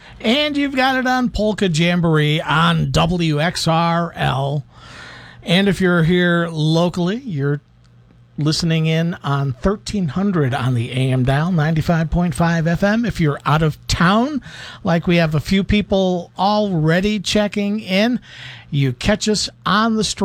And you've got it on Polka Jamboree on WXRL. And if you're here locally, you're listening in on 1300 on the AM dial, 95.5 FM. If you're out of town, like we have a few people already checking in, you catch us on the street.